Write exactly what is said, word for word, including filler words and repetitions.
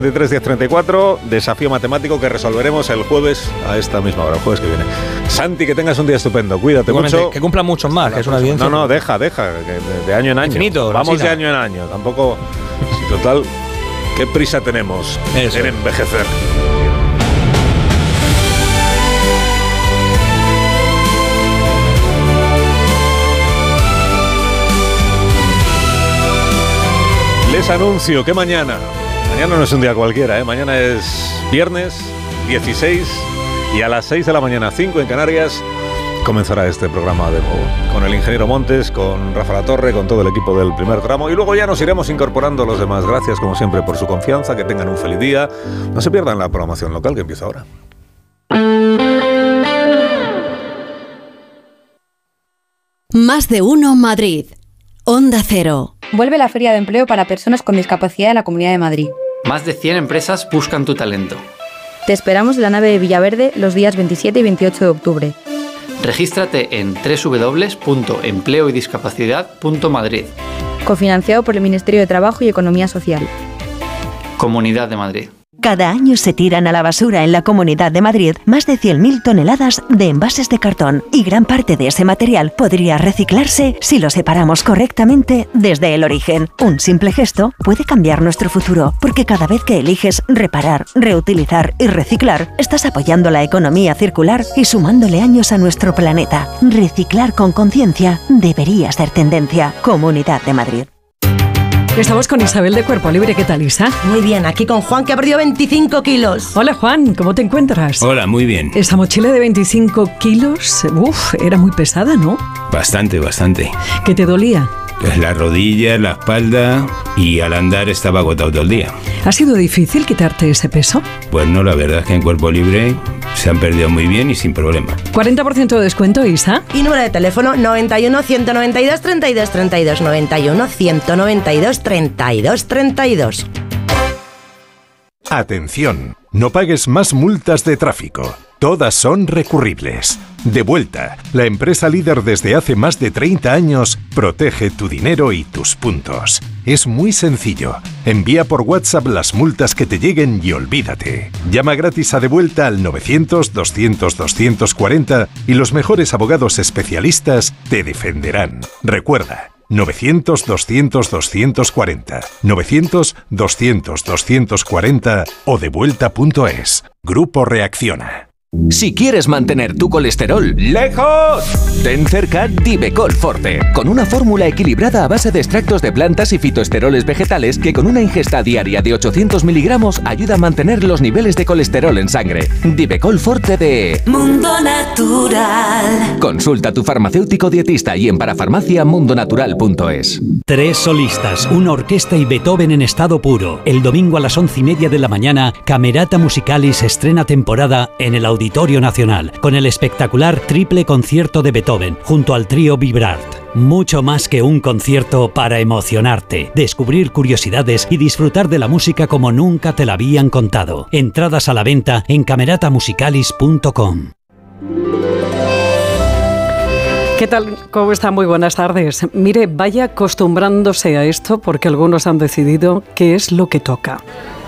veintitrés diez treinta y cuatro, desafío matemático que resolveremos el jueves a esta misma hora, el jueves que viene. Santi, que tengas un día estupendo, cuídate Igualmente, mucho. Que cumplan muchos más, que es una evidencia. No, no, deja, deja, que de, de año en año. Infinito, Vamos Rosina. de año en año, tampoco, si total, ¿qué prisa tenemos Eso. en envejecer? Les anuncio que mañana, mañana no es un día cualquiera, ¿eh? Mañana es viernes dieciséis y a las seis de la mañana, cinco en Canarias, comenzará este programa de nuevo. Con el ingeniero Montes, con Rafa Latorre, con todo el equipo del primer tramo y luego ya nos iremos incorporando los demás. Gracias como siempre por su confianza, que tengan un feliz día. No se pierdan la programación local que empieza ahora. Más de uno Madrid. Onda Cero. Vuelve la Feria de Empleo para personas con discapacidad en la Comunidad de Madrid. Más de cien empresas buscan tu talento. Te esperamos en la nave de Villaverde los días veintisiete y veintiocho de octubre. Regístrate en doble u doble u doble u punto empleo y discapacidad punto madrid. Cofinanciado por el Ministerio de Trabajo y Economía Social. Comunidad de Madrid. Cada año se tiran a la basura en la Comunidad de Madrid más de cien mil toneladas de envases de cartón y gran parte de ese material podría reciclarse si lo separamos correctamente desde el origen. Un simple gesto puede cambiar nuestro futuro, porque cada vez que eliges reparar, reutilizar y reciclar, estás apoyando la economía circular y sumándole años a nuestro planeta. Reciclar con conciencia debería ser tendencia. Comunidad de Madrid. Estamos con Isabel de Cuerpo Libre. ¿Qué tal, Isa? Muy bien, aquí con Juan, que ha perdido veinticinco kilos. Hola, Juan, ¿cómo te encuentras? Hola, muy bien. Esa mochila de veinticinco kilos, uff, era muy pesada, ¿no? Bastante, bastante. ¿Qué te dolía? Pues la rodilla, la espalda y al andar estaba agotado todo el día. ¿Ha sido difícil quitarte ese peso? Pues no, la verdad es que en Cuerpo Libre se han perdido muy bien y sin problema. cuarenta por ciento de descuento, Isa. Y número de teléfono noventa y uno, ciento noventa y dos, treinta y dos, treinta y dos, noventa y uno, ciento noventa y dos, treinta y dos, treinta y dos. Atención, no pagues más multas de tráfico. Todas son recurribles. Devuelta, la empresa líder desde hace más de treinta años, protege tu dinero y tus puntos. Es muy sencillo. Envía por WhatsApp las multas que te lleguen y olvídate. Llama gratis a Devuelta al novecientos, doscientos, doscientos cuarenta y los mejores abogados especialistas te defenderán. Recuerda, novecientos, doscientos, doscientos cuarenta, novecientos, doscientos, doscientos cuarenta o devuelta punto es. Grupo Reacciona. Si quieres mantener tu colesterol lejos, ten cerca Divecol Forte, con una fórmula equilibrada a base de extractos de plantas y fitoesteroles vegetales que con una ingesta diaria de ochocientos miligramos ayuda a mantener los niveles de colesterol en sangre. Divecol Forte de Mundo Natural. Consulta a tu farmacéutico dietista y en parafarmacia mundonatural punto es. Tres solistas, una orquesta y Beethoven en estado puro. El domingo a las once y media de la mañana, Camerata Musicalis estrena temporada en el Auditorio Nacional, con el espectacular triple concierto de Beethoven, junto al trío Vibrart. Mucho más que un concierto para emocionarte, descubrir curiosidades y disfrutar de la música como nunca te la habían contado. Entradas a la venta en camerata musicalis punto com. ¿Qué tal? ¿Cómo está? Muy buenas tardes. Mire, vaya acostumbrándose a esto porque algunos han decidido que es lo que toca.